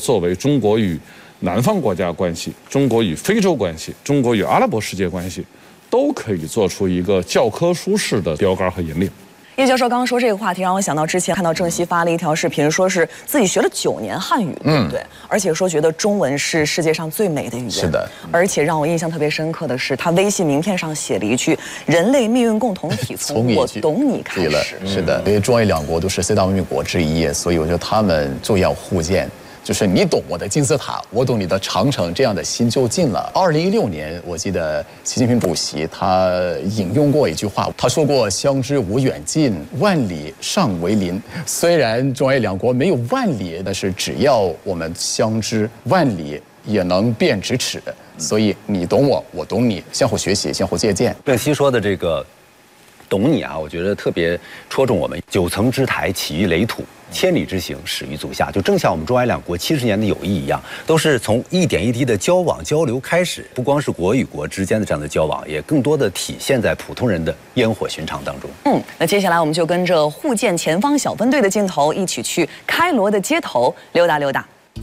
作为中国与南方国家关系、中国与非洲关系、中国与阿拉伯世界关系，都可以做出一个教科书式的标杆和引领。 叶教授刚刚说这个话题，让我想到之前看到郑熙发了一条视频，说是自己学了9年汉语，对不对？而且说觉得中文是世界上最美的语言。 是的。 而且让我印象特别深刻的是，他微信名片上写了一句“人类命运共同体从我懂你开始”。 是的，因为中越两国都是4大文明国之一，所以我觉得他们就要互鉴。就是你懂我的金字塔，我懂你的长城，这样的心就近了。2016年，我记得习近平主席他引用过一句话，他说过“相知无远近，万里尚为邻”。虽然中越两国没有万里，但是只要我们相知，万里也能变咫尺。所以你懂我，我懂你，相互学习，相互借鉴。 郑熙说的这个“懂你”啊，我觉得特别戳中我们。9层之台起于垒土，千里之行始于足下，就正像我们中越两国70年的友谊一样，都是从一点一滴的交往交流开始。不光是国与国之间的这样的交往，也更多的体现在普通人的烟火寻常当中。 那接下来我们就跟着互鉴前方小分队的镜头，一起去开罗的街头溜达溜达。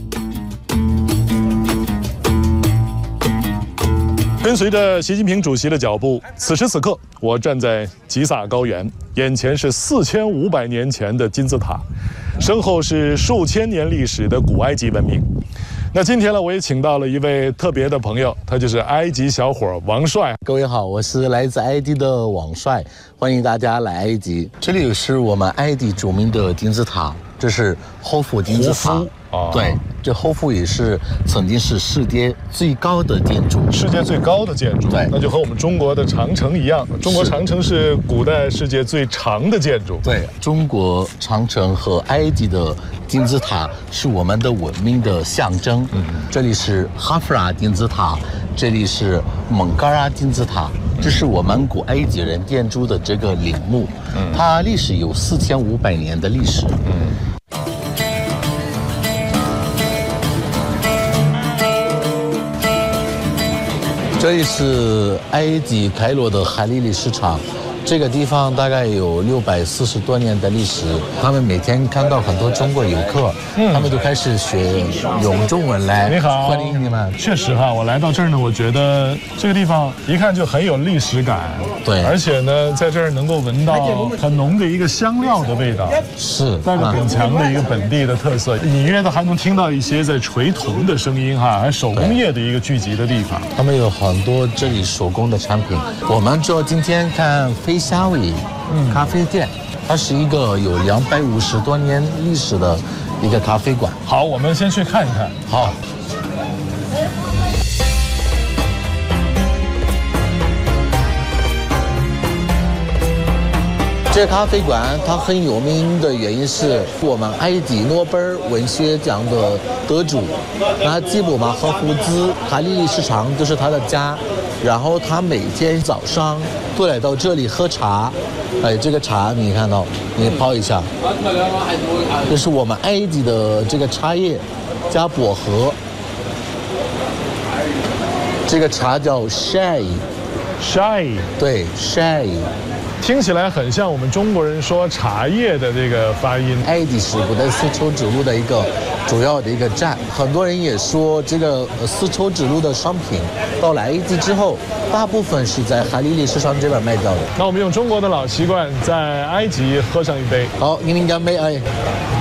跟随着习近平主席的脚步，此时此刻，我站在吉萨高原，眼前是4500年前的金字塔，身后是数千年历史的古埃及文明。那今天呢，我也请到了一位特别的朋友，他就是埃及小伙王帅。 各位好，我是来自埃及的王帅，欢迎大家来埃及。这里是我们埃及著名的金字塔，这是胡夫金字塔。对，这胡夫也是曾经是世界最高的建筑。 世界最高的建筑，对，那就和我们中国的长城一样，中国长城是古代世界最长的建筑。 对，中国长城和埃及的金字塔是我们的文明的象征。这里是哈夫拉金字塔，这里是蒙嘎拉金字塔，这是我们古埃及人建筑的这个陵墓。它历史有4500年的历史。这里是埃及开罗的海利利市场，这个地方大概有640多年的历史。他们每天看到很多中国游客，他们就开始学用中文来。 你好， 欢迎你们。 确实哈，我来到这儿呢，我觉得这个地方一看就很有历史感。 对， 而且呢，在这儿能够闻到很浓的一个香料的味道， 是带着很强的一个本地的特色，隐约的还能听到一些在锤铜的声音哈，还手工业的一个聚集的地方。 他们有很多这里手工的产品。我们就今天看飞夏威咖啡店，它是一个有250多年历史的一个咖啡馆。 好，我们先去看一看。 好。这咖啡馆它很有名的原因是我们埃及诺贝尔文学奖的得主，那吉卜马赫胡兹海利利市场就是他的家，然后他每天早上都来到这里喝茶。这个茶你看到，你泡一下，这是我们埃及的这个茶叶加薄荷，这个茶叫 shai， 对 shai。 听起来很像我们中国人说茶叶的这个发音。 埃及是古代丝绸之路的一个主要的一个站，很多人也说这个丝绸之路的商品到了埃及之后，大部分是在海利利市场这边卖掉的。 那我们用中国的老习惯，在埃及喝上一杯。 好，给您干杯！